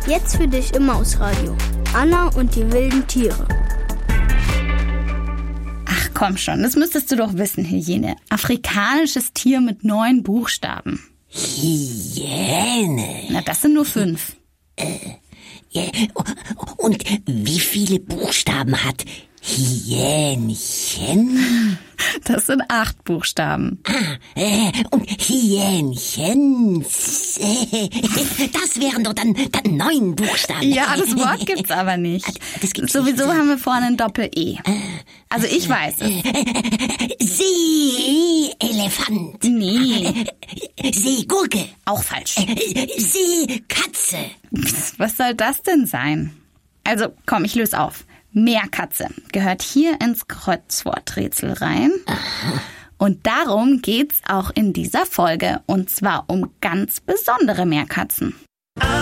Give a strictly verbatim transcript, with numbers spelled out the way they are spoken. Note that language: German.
Jetzt für dich im Mausradio. Anna und die wilden Tiere. Ach komm schon, das müsstest du doch wissen, Hyäne. Afrikanisches Tier mit neun Buchstaben. Hyäne. Na, das sind nur fünf. Äh, ja, und wie viele Buchstaben hat Hyänchen? Das sind acht Buchstaben. Ah, äh, und Hyänchen, äh, das wären doch dann, dann neun Buchstaben. Ja, das Wort gibt's aber nicht. Das gibt's Sowieso nicht. haben wir vorne ein Doppel-E. Also ich weiß es. Seeelefant. Nee, Seegurke. auch falsch. Seekatze. Was soll das denn sein? Also komm, ich löse auf. Meerkatze gehört hier ins Kreuzworträtsel rein. Und darum geht's auch in dieser Folge. Und zwar um ganz besondere Meerkatzen.